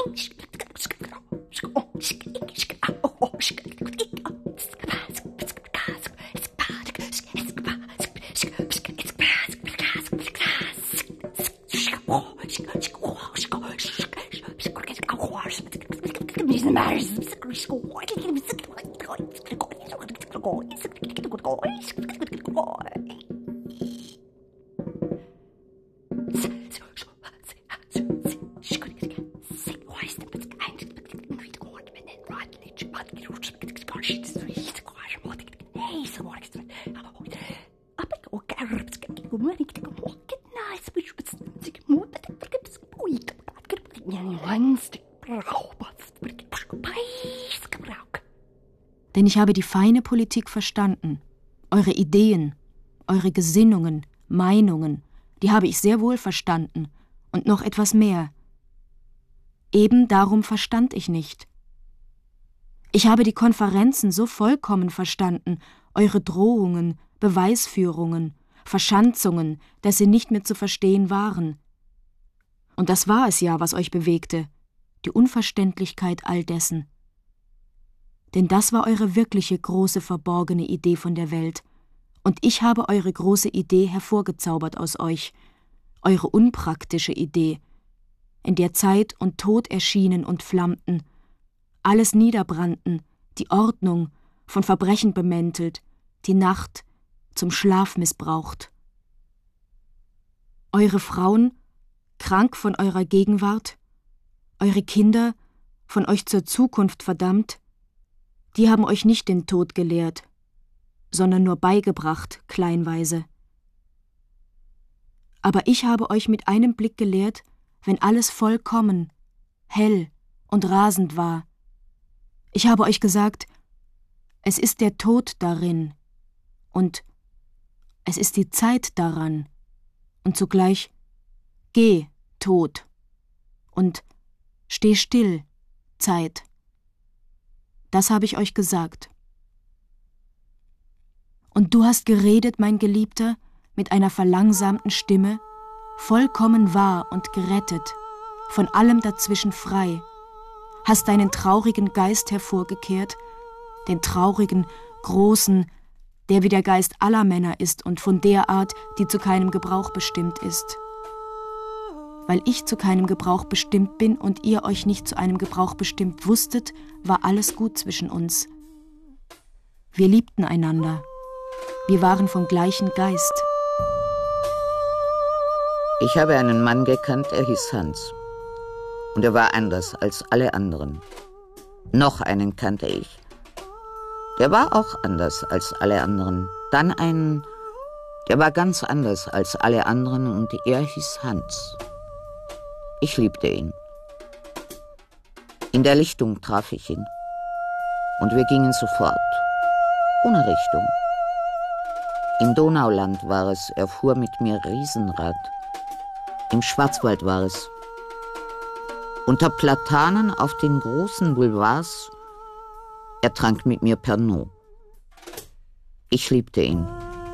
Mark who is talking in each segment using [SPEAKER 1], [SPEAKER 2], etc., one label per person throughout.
[SPEAKER 1] Denn ich habe die feine Politik verstanden. Eure Ideen, eure Gesinnungen, Meinungen, die habe ich sehr wohl verstanden. Und noch etwas mehr. Eben darum verstand ich nicht. Ich habe die Konferenzen so vollkommen verstanden, eure Drohungen, Beweisführungen, Verschanzungen, dass sie nicht mehr zu verstehen waren. Und das war es ja, was euch bewegte, die Unverständlichkeit all dessen. Denn das war eure wirkliche große verborgene Idee von der Welt, und ich habe eure große Idee hervorgezaubert aus euch, eure unpraktische Idee, in der Zeit und Tod erschienen und flammten, alles niederbrannten, die Ordnung, von Verbrechen bemäntelt, die Nacht zum Schlaf missbraucht. Eure Frauen, krank von eurer Gegenwart, eure Kinder, von euch zur Zukunft verdammt, die haben euch nicht den Tod gelehrt, sondern nur beigebracht, kleinweise. Aber ich habe euch mit einem Blick gelehrt, wenn alles vollkommen, hell und rasend war. Ich habe euch gesagt, es ist der Tod darin und es ist die Zeit daran und zugleich geh, Tod, und steh still, Zeit. Das habe ich euch gesagt. Und du hast geredet, mein Geliebter, mit einer verlangsamten Stimme, vollkommen wahr und gerettet, von allem dazwischen frei, hast deinen traurigen Geist hervorgekehrt, den traurigen, großen, der wie der Geist aller Männer ist und von der Art, die zu keinem Gebrauch bestimmt ist. Weil ich zu keinem Gebrauch bestimmt bin und ihr euch nicht zu einem Gebrauch bestimmt wusstet, war alles gut zwischen uns. Wir liebten einander. Wir waren vom gleichen Geist.
[SPEAKER 2] Ich habe einen Mann gekannt, er hieß Hans. Und er war anders als alle anderen. Noch einen kannte ich. Der war auch anders als alle anderen. Dann einen, der war ganz anders als alle anderen und er hieß Hans. Ich liebte ihn. In der Lichtung traf ich ihn. Und wir gingen sofort. Ohne Richtung. Im Donauland war es, er fuhr mit mir Riesenrad. Im Schwarzwald war es. Unter Platanen auf den großen Boulevards, er trank mit mir Pernod. Ich liebte ihn.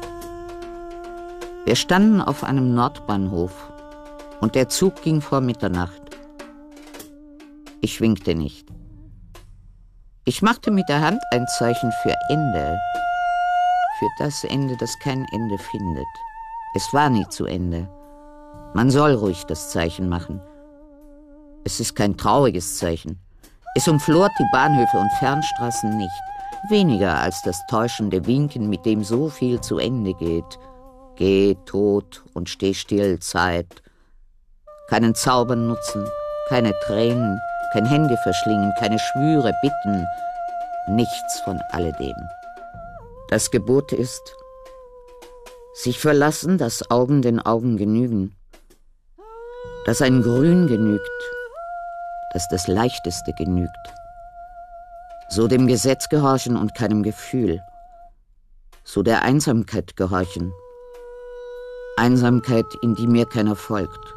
[SPEAKER 2] Wir standen auf einem Nordbahnhof und der Zug ging vor Mitternacht. Ich winkte nicht. Ich machte mit der Hand ein Zeichen für Ende. Für das Ende, das kein Ende findet. Es war nie zu Ende. Man soll ruhig das Zeichen machen. Es ist kein trauriges Zeichen. Es umflort die Bahnhöfe und Fernstraßen nicht. Weniger als das täuschende Winken, mit dem so viel zu Ende geht. Geh, Tod, und steh still, Zeit. Keinen Zauber nutzen, keine Tränen, kein Hände verschlingen, keine Schwüre, Bitten. Nichts von alledem. Das Gebot ist, sich verlassen, dass Augen den Augen genügen, dass ein Grün genügt, dass das Leichteste genügt. So dem Gesetz gehorchen und keinem Gefühl, so der Einsamkeit gehorchen, Einsamkeit, in die mir keiner folgt.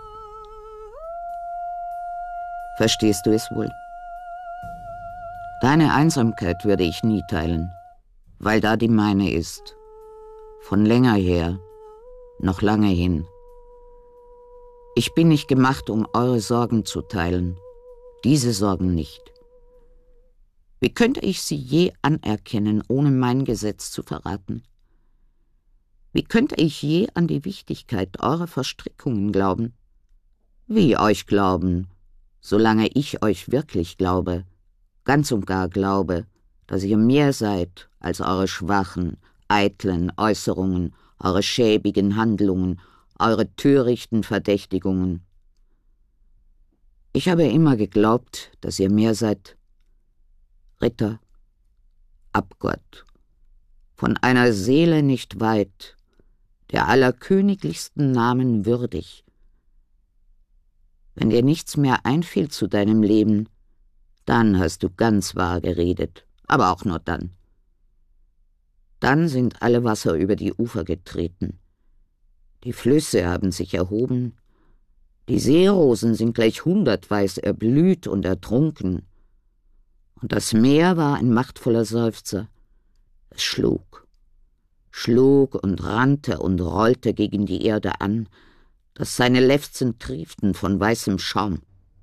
[SPEAKER 2] Verstehst du es wohl? Deine Einsamkeit würde ich nie teilen, weil da die meine ist, von länger her, noch lange hin. Ich bin nicht gemacht, um eure Sorgen zu teilen, diese Sorgen nicht. Wie könnte ich sie je anerkennen, ohne mein Gesetz zu verraten? Wie könnte ich je an die Wichtigkeit eurer Verstrickungen glauben? Wie euch glauben, solange ich euch wirklich glaube, ganz und gar glaube, dass ihr mehr seid als eure schwachen, eitlen Äußerungen, eure schäbigen Handlungen, eure törichten Verdächtigungen. Ich habe immer geglaubt, dass ihr mehr seid. Ritter, Abgott, von einer Seele nicht weit, der allerköniglichsten Namen würdig. Wenn dir nichts mehr einfiel zu deinem Leben, dann hast du ganz wahr geredet, aber auch nur dann. Dann sind alle Wasser über die Ufer getreten. Die Flüsse haben sich erhoben, die Seerosen sind gleich 100-weiß erblüht und ertrunken. Und das Meer war ein machtvoller Seufzer. Es schlug und rannte und rollte gegen die Erde an, dass seine Lefzen trieften von weißem Schaum.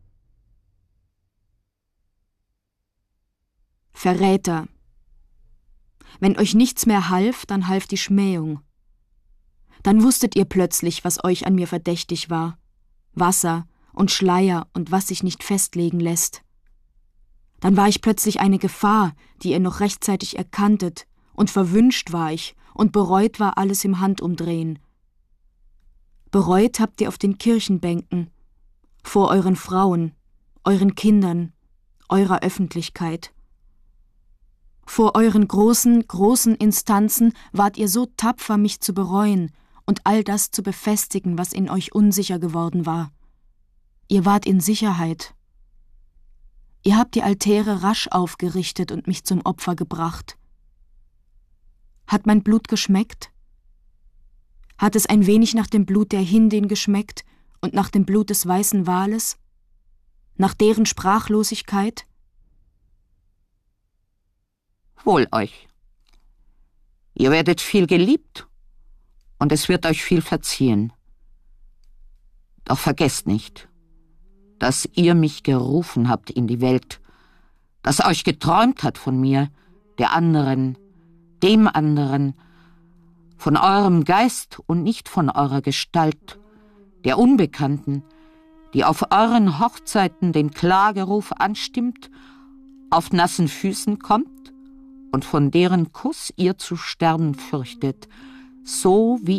[SPEAKER 1] Verräter! Wenn euch nichts mehr half, dann half die Schmähung. Dann wusstet ihr plötzlich, was euch an mir verdächtig war. Wasser und Schleier und was sich nicht festlegen lässt. Dann war ich plötzlich eine Gefahr, die ihr noch rechtzeitig erkanntet, und verwünscht war ich, und bereut war alles im Handumdrehen. Bereut habt ihr auf den Kirchenbänken, vor euren Frauen, euren Kindern, eurer Öffentlichkeit. Vor euren großen Instanzen wart ihr so tapfer, mich zu bereuen und all das zu befestigen, was in euch unsicher geworden war. Ihr wart in Sicherheit. Ihr habt die Altäre rasch aufgerichtet und mich zum Opfer gebracht. Hat mein Blut geschmeckt? Hat es ein wenig nach dem Blut der Hindin geschmeckt und nach dem Blut des weißen Wales? Nach deren Sprachlosigkeit?
[SPEAKER 2] Wohl euch. Ihr werdet viel geliebt und es wird euch viel verziehen. Doch vergesst nicht, dass ihr mich gerufen habt in die Welt, dass euch geträumt hat von mir, der anderen, dem anderen, von eurem Geist und nicht von eurer Gestalt, der Unbekannten, die auf euren Hochzeiten den Klageruf anstimmt, auf nassen Füßen kommt und von deren Kuss ihr zu sterben fürchtet, so wie